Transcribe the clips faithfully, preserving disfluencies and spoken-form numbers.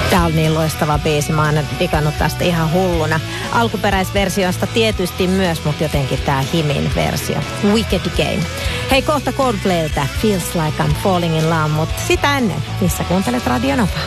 Tää on niin loistava biisi. Mä oon digannut tästä ihan hulluna. Alkuperäisversiosta tietysti myös, mutta jotenkin tää Himin versio. Wicked Game. Hei, kohta Coldplayltä Feels Like I'm Falling in Love, mutta sitä ennen, missä kuuntelet Radio Novaa?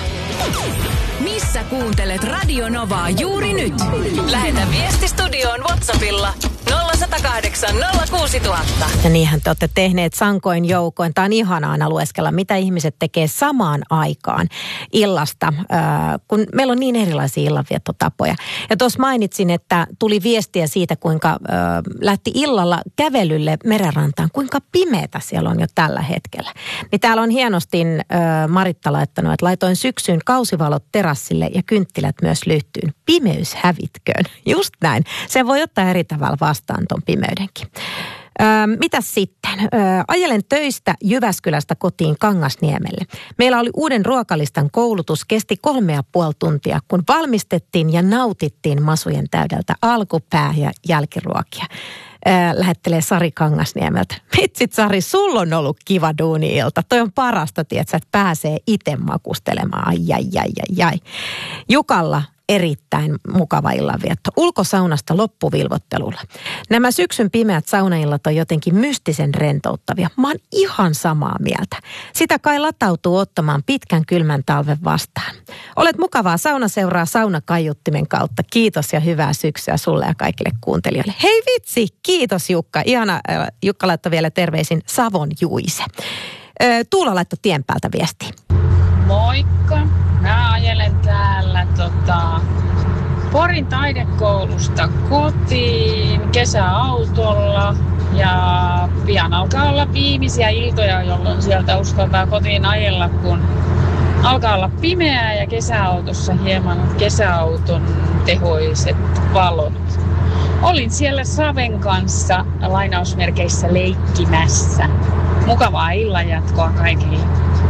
Missä kuuntelet Radio Novaa juuri nyt? Lähetä viesti studioon WhatsAppilla nolla yksi nolla kahdeksan nolla kuusi nolla nolla nolla. Ja niinhän te olette tehneet sankoin joukoin. Tämä on ihanaa aina lueskella, mitä ihmiset tekee samaan aikaan illasta, äh, kun meillä on niin erilaisia illanviettotapoja. Ja tuossa mainitsin, että tuli viestiä siitä, kuinka äh, lähti illalla kävelylle merenrantaan, kuinka pimeätä siellä on jo tällä hetkellä. Niin täällä on hienosti äh, Maritta laittanut, että laitoin syksyyn kausivalot terassille ja kynttilät myös lyhtyyn. Pimeys hävitköön. Just näin. Se voi ottaa eri tavalla vastaan ton pimeydenkin. Öö, mitäs sitten? Öö, ajelen töistä Jyväskylästä kotiin Kangasniemelle. Meillä oli uuden ruokalistan koulutus, kesti kolme ja puoli tuntia, kun valmistettiin ja nautittiin masujen täydeltä alkupää- ja jälkiruokia. Öö, lähettelee Sari Kangasniemeltä. Vitsit Sari, sulla on ollut kiva duuni-ilta. Toi on parasta, tietsä, että pääsee itse makustelemaan. Ai, ai, ai, ai, ai. Jukalla erittäin mukava illanvietto. Ulkosaunasta loppuvilvottelulla. Nämä syksyn pimeät saunaillat on jotenkin mystisen rentouttavia. Mä oon ihan samaa mieltä. Sitä kai latautuu ottamaan pitkän kylmän talven vastaan. Olet mukavaa saunaseuraa saunakaiuttimen kautta. Kiitos ja hyvää syksyä sulle ja kaikille kuuntelijoille. Hei vitsi, kiitos Jukka. Ihana, äh, Jukka laittoi vielä terveisin Savon Juise. Äh, Tuula laittoi tien päältä viestiä. Moikka. Mä ajelen täällä tota, Porin taidekoulusta kotiin kesäautolla ja pian alkaa olla viimeisiä iltoja, jolloin sieltä uskaltaa kotiin ajella, kun alkaa olla pimeää ja kesäautossa hieman kesäauton tehoiset valot. Olin siellä Saven kanssa lainausmerkeissä leikkimässä. Mukavaa illanjatkoa kaikille.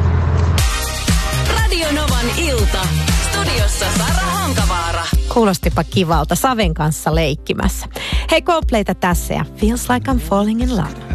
Radio Novan ilta. Studiossa Sara Hankavaara. Kuulostipa kivalta Saven kanssa leikkimässä. Hei, Coldplaytä tässä ja Feels Like I'm Falling in Love.